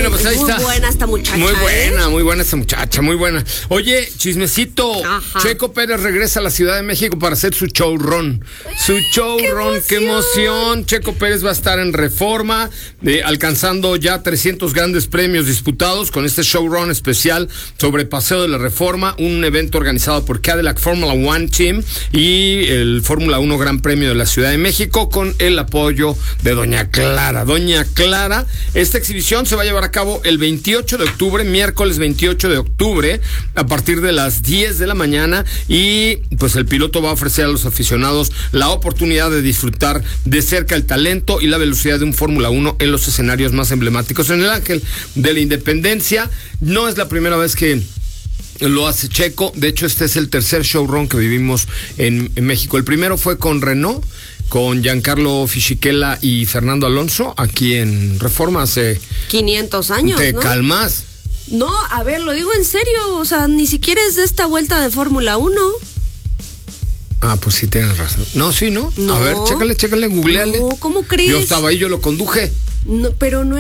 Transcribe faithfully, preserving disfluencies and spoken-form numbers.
Bueno, pues ahí muy está. Muy buena esta muchacha. Muy buena, ¿eh? muy buena esta muchacha, muy buena. Oye, chismecito. Ajá. Checo Pérez regresa a la Ciudad de México para hacer su showrun. Su showrun, qué, qué emoción. Checo Pérez va a estar en Reforma, eh, alcanzando ya trescientos grandes premios disputados con este showrun especial sobre Paseo de la Reforma, un evento organizado por Cadillac Formula One Team y el Fórmula uno Gran Premio de la Ciudad de México con el apoyo de Doña Clara. Doña Clara, esta exhibición se va a llevar a cabo el veintiocho de octubre, miércoles veintiocho de octubre, a partir de las diez de la mañana, y pues el piloto va a ofrecer a los aficionados la oportunidad de disfrutar de cerca el talento y la velocidad de un Fórmula uno en los escenarios más emblemáticos. En el Ángel de la Independencia no es la primera vez que lo hace Checo. De hecho, este es el tercer showrun que vivimos en, en México. El primero fue con Renault, con Giancarlo Fisichella y Fernando Alonso, aquí en Reforma hace quinientos años, ¿te ¿no? calmas? No, a ver, lo digo en serio, o sea, ni siquiera es de esta vuelta de Fórmula uno. Ah, pues sí, tienes razón. No, sí, ¿no? No. A ver, chécale, chécale, googleale. No, ¿cómo crees? Yo estaba ahí, yo lo conduje. No, pero no